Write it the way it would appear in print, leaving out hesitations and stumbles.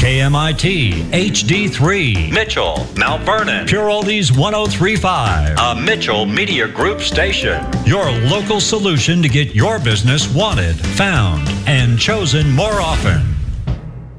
KMIT, HD3, Mitchell, Mount Vernon, Pure Oldies 1035, a Mitchell Media Group station. your local solution to get your business wanted, found, and chosen more often.